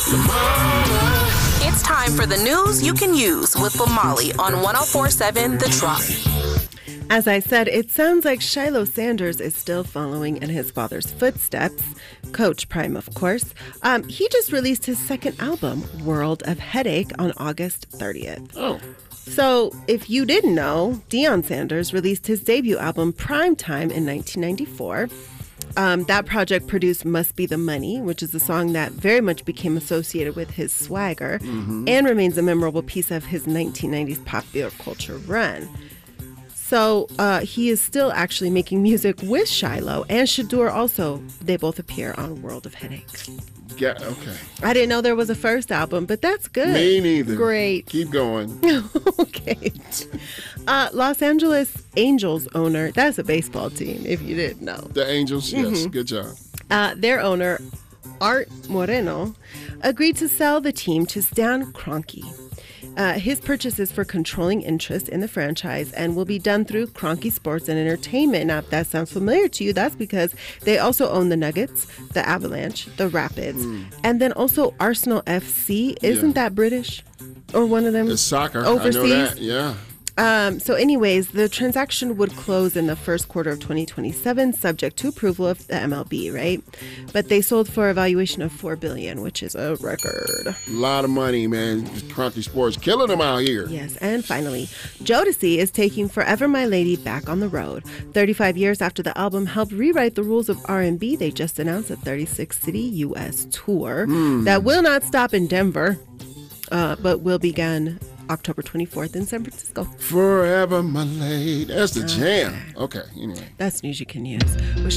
It's time for the news you can use with Lamali on 104.7 The Drop. As I said, it sounds like Shiloh Sanders is still following in his father's footsteps. Coach Prime, of course. He just released his second album, World of Headache, on August 30th. Oh. So, if you didn't know, Deion Sanders released his debut album, Primetime, in 1994. That project produced Must Be the Money, which is a song that very much became associated with his swagger and remains a memorable piece of his 1990s popular culture run. So he is still actually making music with Shiloh and Shadur also. They both appear on World of Headache. Yeah, okay. I didn't know there was a first album, but that's good. Me neither. Great. Keep going. Okay. Los Angeles Angels owner, that's a baseball team, if you didn't know. The Angels, yes. Good job. Their owner, Art Moreno, agreed to sell the team to Stan Kroenke. His purchase is for controlling interest in the franchise and will be done through Kroenke Sports and Entertainment. Now, if that sounds familiar to you, that's because they also own the Nuggets, the Avalanche, the Rapids, and then also Arsenal FC. Isn't that British? Or one of them? It's soccer. Overseas? I know that, yeah. So anyways, the transaction would close in the first quarter of 2027, subject to approval of the MLB, right? But they sold for a valuation of $4 billion, which is a record. A lot of money, man. Kroenke Sports killing them out here. Yes, and finally, Jodeci is taking Forever My Lady back on the road. 35 years after the album helped rewrite the rules of R&B, they just announced a 36-city U.S. tour that will not stop in Denver, but will begin October 24th in San Francisco. Forever My Lady. That's the jam. Okay, anyway. That's news you can use.